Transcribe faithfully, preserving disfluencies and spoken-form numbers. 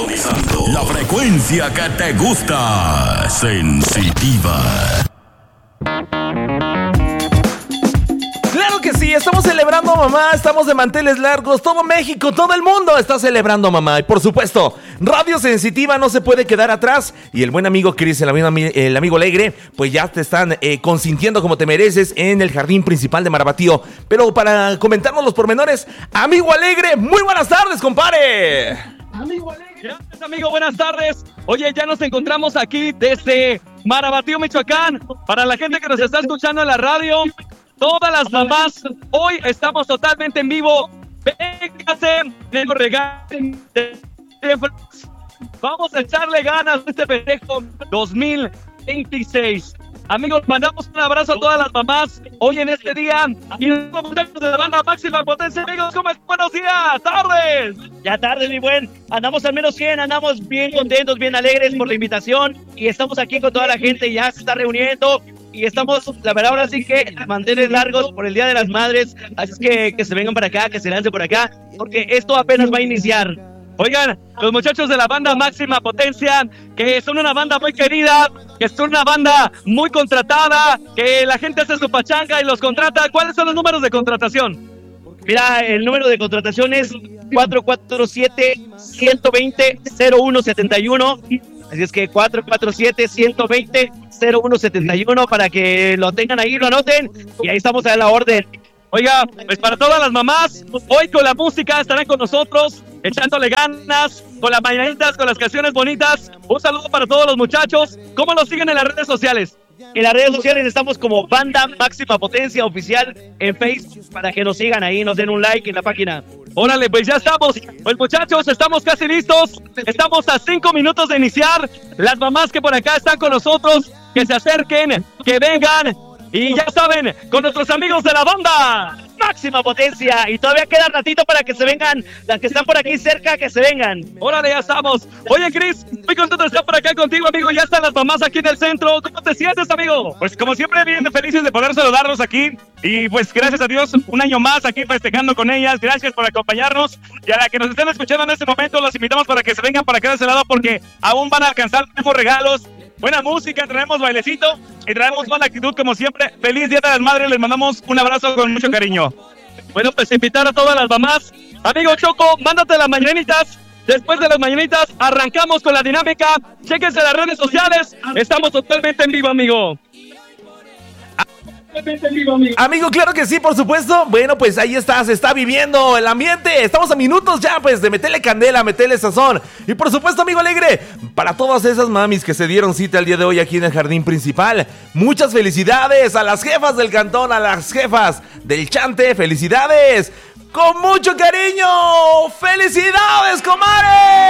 Sintonizando la frecuencia que te gusta. Sensitiva. Claro que sí, estamos celebrando a mamá, estamos de manteles largos, todo México, todo el mundo está celebrando a mamá. Y por supuesto, Radio Sensitiva no se puede quedar atrás. Y el buen amigo Chris, el amigo, el amigo Alegre, pues ya te están eh, consintiendo como te mereces en el jardín principal de Marabatío. Pero para comentarnos los pormenores, amigo Alegre, muy buenas tardes, compadre. Amigo Alegre. Gracias, amigo, buenas tardes. Oye, ya nos encontramos aquí desde Marabatío, Michoacán. Para la gente que nos está escuchando en la radio, todas las mamás, hoy estamos totalmente en vivo. Véngase, tengo regalos. Vamos a echarle ganas a este festejo dos mil veintiséis. Amigos, mandamos un abrazo a todas las mamás hoy en este día. Y los muchachos de la banda Máxima Potencia, amigos, ¿cómo están? Buenos días, tardes. Ya tarde, mi buen. Andamos al menos cien, andamos bien contentos, bien alegres por la invitación. Y estamos aquí con toda la gente, ya se está reuniendo. Y estamos, la verdad, ahora sí que mantener largos por el Día de las Madres. Así es que, que se vengan para acá, que se lancen por acá, porque esto apenas va a iniciar. Oigan, los muchachos de la banda Máxima Potencia, que son una banda muy querida, que son una banda muy contratada, que la gente hace su pachanga y los contrata. ¿Cuáles son los números de contratación? Mira, el número de contratación es cuatro cuatro siete, uno dos cero, cero uno siete uno. Así es que cuatro cuatro siete, uno dos cero, cero uno siete uno para que lo tengan ahí, lo anoten. Y ahí estamos a la orden. Oiga, pues para todas las mamás, hoy con la música estarán con nosotros, echándole ganas, con las mañanitas, con las canciones bonitas. Un saludo para todos los muchachos. ¿Cómo los siguen en las redes sociales? En las redes sociales estamos como Banda Máxima Potencia Oficial en Facebook, para que nos sigan ahí, nos den un like en la página. Órale, pues ya estamos. Pues muchachos, estamos casi listos. Estamos a cinco minutos de iniciar. Las mamás que por acá están con nosotros, que se acerquen, que vengan. Y ya saben, con nuestros amigos de la banda Máxima Potencia. Y todavía queda ratito para que se vengan. Las que están por aquí cerca, que se vengan. Órale, ya estamos. Oye, Chris, muy contento de estar por acá contigo, amigo. Ya están las mamás aquí en el centro. ¿Cómo te sientes, amigo? Pues como siempre, bien felices de poder saludarlos aquí. Y pues gracias a Dios, un año más aquí festejando con ellas. Gracias por acompañarnos. Y a la que nos estén escuchando en este momento, los invitamos para que se vengan para acá de ese lado, porque aún van a alcanzar nuevos regalos. Buena música, traemos bailecito y traemos buena actitud como siempre. Feliz Día de las Madres, les mandamos un abrazo con mucho cariño. Bueno, pues invitar a todas las mamás. Amigo Choco, mándate las mañanitas. Después de las mañanitas, arrancamos con la dinámica. Chéquense las redes sociales. Estamos totalmente en vivo, amigo. Amigo, claro que sí, por supuesto. Bueno, pues ahí está, se está viviendo el ambiente. Estamos a minutos ya, pues, de meterle candela, meterle sazón. Y por supuesto, amigo Alegre, para todas esas mamis que se dieron cita el día de hoy aquí en el jardín principal, muchas felicidades a las jefas del cantón, a las jefas del chante. ¡Felicidades! ¡Con mucho cariño! ¡Felicidades, comadre!